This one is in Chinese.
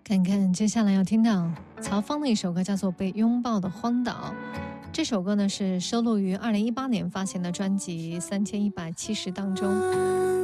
看看接下来要听到曹芳的一首歌，叫做《被拥抱的荒岛》。这首歌呢是收录于2018年发行的专辑《3170》当中。